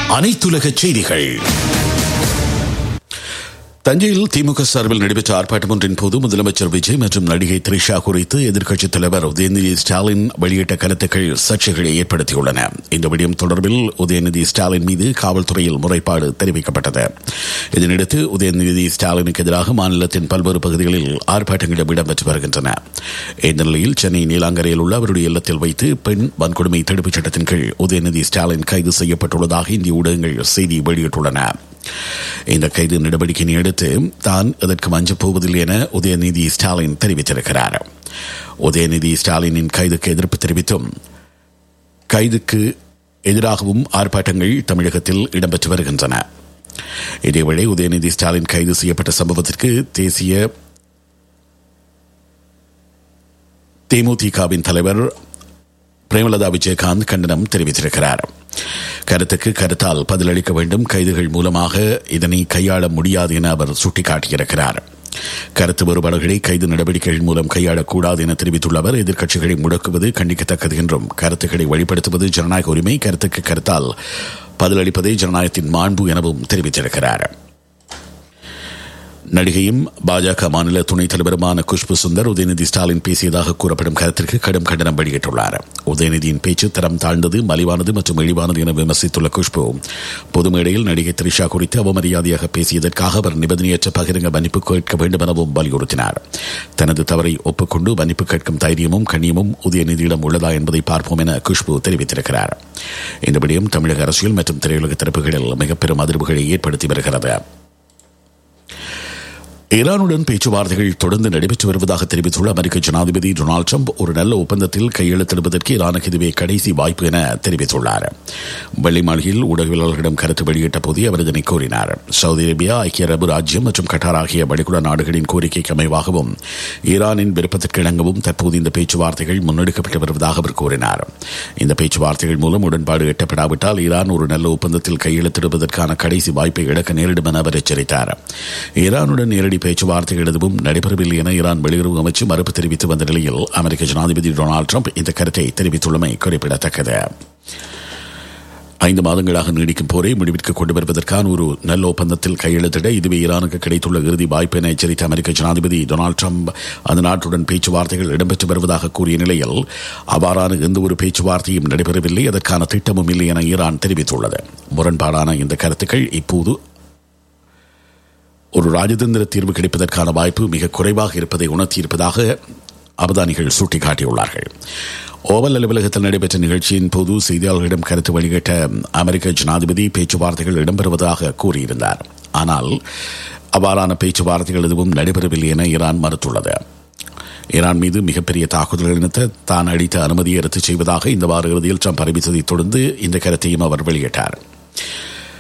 அனைத்துலக செய்திகள். தஞ்சையில் திமுக சார்பில் நடைபெற்ற ஆர்ப்பாட்டம் ஒன்றின் போது முதலமைச்சர் விஜய் மற்றும் நடிகை த்ரிஷா குறித்து எதிர்க்கட்சித் தலைவர் உதயநிதி ஸ்டாலின் வெளியிட்ட கருத்துக்கள் சர்ச்சைகளை ஏற்படுத்தியுள்ளன. இந்த விடயம் தொடர்பில் உதயநிதி ஸ்டாலின் மீது காவல்துறையில் முறைப்பாடு தெரிவிக்கப்பட்டது. இதனையடுத்து உதயநிதி ஸ்டாலினுக்கு எதிராக மாநிலத்தின் பல்வேறு பகுதிகளில் ஆர்ப்பாட்டங்கள் இடம்பெற்று வருகின்றன. இந்த நிலையில் சென்னை நீலாங்கரையில் உள்ள அவருடைய இல்லத்தில் வைத்து பெண் வன்கொடுமை தடுப்புச் சட்டத்தின் கீழ் உதயநிதி ஸ்டாலின் கைது செய்யப்பட்டுள்ளதாக இந்திய ஊடகங்கள் செய்தி வெளியிட்டுள்ளன. இந்த கைது நடவடிக்கையை அடுத்து தான் இதற்கு மஞ்சள் போவதில்லை என உதயநிதி ஸ்டாலின் தெரிவித்திருக்கிறார். உதயநிதி ஸ்டாலினின் கைதுக்கு எதிர்ப்பு தெரிவித்தும் கைதுக்கு எதிராகவும் ஆர்ப்பாட்டங்கள் தமிழகத்தில் இடம்பெற்று வருகின்றன. இதேவேளை உதயநிதி ஸ்டாலின் கைது செய்யப்பட்ட சம்பவத்திற்கு தேமுதிகவின் தலைவர் பிரேமலதா விஜயகாந்த் கண்டனம் தெரிவித்திருக்கிறார். கருத்துக்கு கருத்தால் பதிலளிக்க வேண்டும், கைதுகள் மூலமாக இதனை கையாள முடியாது என அவர் சுட்டிக்காட்டியிருக்கிறார். கருத்து வேறுபாடுகளை கைது நடவடிக்கைகள் மூலம் கையாளக்கூடாது என தெரிவித்துள்ள அவர் எதிர்க்கட்சிகளை முடக்குவது கண்டிக்கத்தக்கது என்றும் கருத்துக்களை வெளிப்படுத்துவது ஜனநாயக உரிமை, கருத்துக்கு கருத்தால் பதிலளிப்பதே ஜனநாயகத்தின் மாண்பு எனவும் தெரிவித்திருக்கிறார். நடிகையும் பாஜக மாநில துணைத் தலைவருமான குஷ்பு சுந்தர் உதயநிதி ஸ்டாலின் பேசியதாக கூறப்படும் கருத்திற்கு கடும் கண்டனம் வெளியிட்டுள்ளார். உதயநிதியின் பேச்சு தரம் தாழ்ந்தது, மலிவானது மற்றும் இழிவானது என விமர்சித்துள்ள குஷ்பு பொது மேடையில் நடிகை த்ரிஷா குறித்து அவமரியாதையாக பேசியதற்காக அவர் நிபந்தனையற்ற பகிரங்க மன்னிப்பு கேட்க வேண்டும் எனவும் வலியுறுத்தினார். தனது தவறை ஒப்புக்கொண்டு மன்னிப்பு கேட்கும் தைரியமும் கண்ணியமும் உதயநிதியிடம் உள்ளதா என்பதை பார்ப்போம் என குஷ்பு தெரிவித்திருக்கிறார். இந்த விடயம் தமிழக அரசியல் மற்றும் திரையுலக தரப்புகளில் மிக பெரும் அதிர்வுகளை ஏற்படுத்தி வருகிறது. ஈரானுடன் பேச்சுவார்த்தைகள் தொடர்ந்து நடைபெற்று வருவதாக தெரிவித்துள்ள அமெரிக்க ஜனாதிபதி டொனால்டு டிரம்ப் ஒரு நல்ல ஒப்பந்தத்தில் கையெழுத்திடுவதற்கு ஈரானுக்கு இதுவே கடைசி வாய்ப்பு என தெரிவித்துள்ளார். வெள்ளை மாளிகையில் ஊடகவியலாளர்களிடம் கருத்து வெளியிட்ட போது அவர் இதனை கூறினார். சவுதி அரேபியா, ஐக்கிய அரபு ராஜ்யம் மற்றும் கட்டார் ஆகிய வளைகுடா நாடுகளின் கோரிக்கைக்கு அமைவாகவும் ஈரானின் விருப்பத்திற்கு இணங்கவும் தற்போது இந்த பேச்சுவார்த்தைகள் முன்னெடுக்கப்பட்டு வருவதாக அவர் கூறினார். இந்த பேச்சுவார்த்தைகள் மூலம் உடன்பாடு எட்டப்படாவிட்டால் ஈரான் ஒரு நல்ல ஒப்பந்தத்தில் கையெழுத்திடுவதற்கான கடைசி வாய்ப்பை இழக்க நேரிடும் என அவர் எச்சரித்தார். ஈரானுடன் நேரடி பேச்சுவார்த்தைகள் எதுவும் நடைபெறவில்லை என ஈரான் வெளியுறவு அமைச்சு மறுப்பு தெரிவித்து வந்த நிலையில் அமெரிக்க ஜனாதிபதி டொனால்டு டிரம்ப் இந்த கருத்தை தெரிவித்துள்ளமை குறிப்பிடத்தக்கது. 5 மாதங்களாக நீடிக்கும் போரை முடிவிற்கு கொண்டு வருவதற்கான ஒரு நல்ல ஒப்பந்தத்தில் கையெழுத்திட இதுவே ஈரானுக்கு கிடைத்துள்ள இறுதி வாய்ப்பு என எச்சரித்த அமெரிக்க ஜனாதிபதி டொனால்டு டிரம்ப் அந்த நாட்டுடன் பேச்சுவார்த்தைகள் இடம்பெற்று வருவதாக கூறிய நிலையில் அவ்வாறான எந்த ஒரு பேச்சுவார்த்தையும் நடைபெறவில்லை, அதற்கான திட்டமும் இல்லை என ஈரான் தெரிவித்துள்ளது. முரண்பாடான இந்த கருத்துக்கள் இப்போது ஒரு ராஜதந்திர தீர்வு கிடைப்பதற்கான வாய்ப்பு மிக குறைவாக இருப்பதை உணர்த்தியிருப்பதாக அவதானிகள் சுட்டிக்காட்டியுள்ளார்கள். ஓவல் அலுவலகத்தில் நடைபெற்ற நிகழ்ச்சியின் போது செய்தியாளர்களிடம் கருத்து வெளியிட்ட அமெரிக்க ஜனாதிபதி பேச்சுவார்த்தைகள் இடம்பெறுவதாக கூறியிருந்தார். ஆனால் அவ்வாறான பேச்சுவார்த்தைகள் எதுவும் நடைபெறவில்லை என ஈரான் மறுத்துள்ளது. ஈரான் மீது மிகப்பெரிய தாக்குதல்கள் நடத்த தான் அளித்த அனுமதியை ரத்து செய்வதாக இந்த வார இறுதியில் ட்ரம்ப் அறிவித்ததை தொடர்ந்து இந்த கருத்தையும் அவர் வெளியிட்டார்.